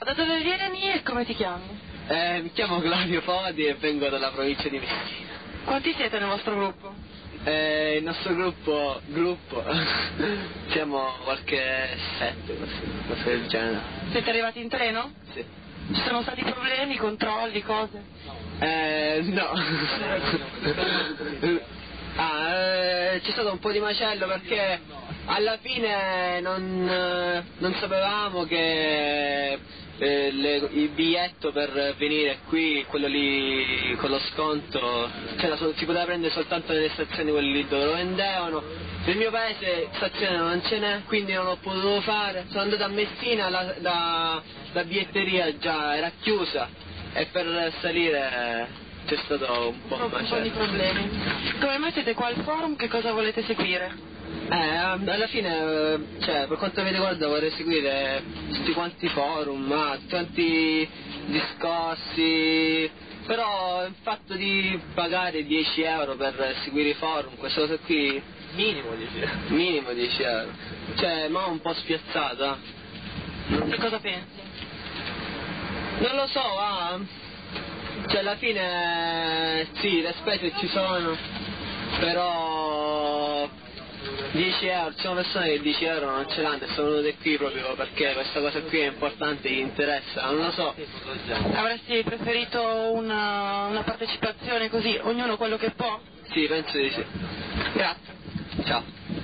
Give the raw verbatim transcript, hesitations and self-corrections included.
da dove vieni e come ti chiami? Eh, mi chiamo Claudio Fodi e vengo dalla provincia di Messina. Quanti siete nel vostro gruppo? Eh, il nostro gruppo, gruppo, siamo qualche sette, cose del genere. Siete arrivati in treno? Sì. Ci sono stati problemi, controlli, cose? Eh, no. Ah, eh, c'è stato un po' di macello perché alla fine non, eh, non sapevamo che eh, le, il biglietto per venire qui, quello lì con lo sconto, cioè, si poteva prendere soltanto nelle stazioni quelle lì dove lo vendevano. Nel mio paese stazione non ce n'è, quindi non ho potuto fare. Sono andato a Messina, la, la, la biglietteria già era chiusa e per salire c'è stato un po' un, un po' di problemi. Come mai siete qua al forum? Che cosa volete seguire? Eh, alla fine, cioè, per quanto mi riguarda vorrei seguire tutti quanti i forum, ah, tutti quanti discorsi, però il fatto di pagare dieci euro per seguire i forum, questa cosa qui, Minimo dieci euro. minimo dieci euro, cioè, ma un po' spiazzata. Che cosa pensi? Non lo so, ah, cioè alla fine sì, le spese ci sono, però dieci euro, ci sono persone che dieci euro non ce l'hanno e sono venute qui proprio perché questa cosa qui è importante, gli interessa, non lo so. Avresti preferito una, una partecipazione così, ognuno quello che può? Sì, penso di sì. Grazie. Ciao.